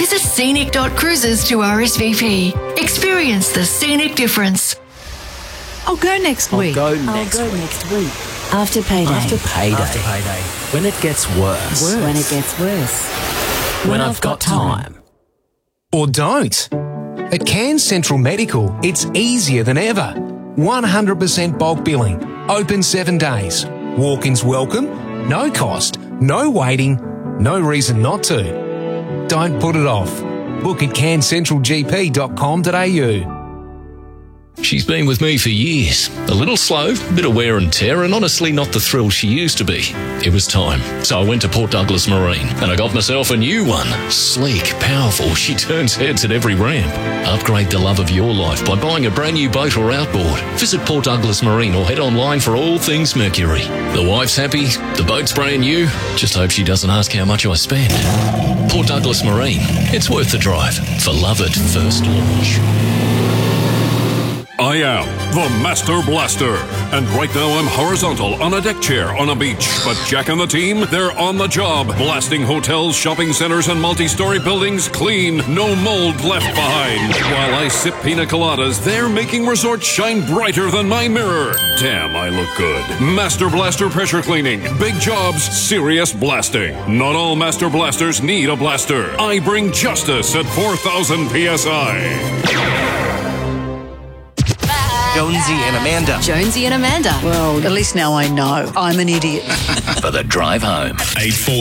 Visit scenic.cruises to RSVP. Experience the scenic difference. I'll go next week. I'll go next week. After payday. After payday. When it gets worse. When it gets worse. When I've got time. Or don't. At Cairns Central Medical, it's easier than ever. 100% bulk billing. Open 7 days. Walk-ins welcome. No cost. No waiting. No reason not to. Don't put it off. Book at cairnscentralgp.com.au. She's been with me for years. A little slow, bit of wear and tear, and honestly not the thrill she used to be. It was time. So I went to Port Douglas Marine, and I got myself a new one. Sleek, powerful, she turns heads at every ramp. Upgrade the love of your life by buying a brand new boat or outboard. Visit Port Douglas Marine or head online for all things Mercury. The wife's happy, the boat's brand new. Just hope she doesn't ask how much I spend. Port Douglas Marine. It's worth the drive for love at first launch. I am the Master Blaster, and right now I'm horizontal on a deck chair on a beach. But Jack and the team, they're on the job, blasting hotels, shopping centers, and multi-story buildings clean, no mold left behind. While I sip pina coladas, they're making resorts shine brighter than my mirror. Damn, I look good. Master Blaster Pressure Cleaning. Big jobs, serious blasting. Not all Master Blasters need a blaster. I bring justice at 4,000 PSI. Jonesy and Amanda. Jonesy and Amanda. Well, at least now I know I'm an idiot. For the drive home. 8-4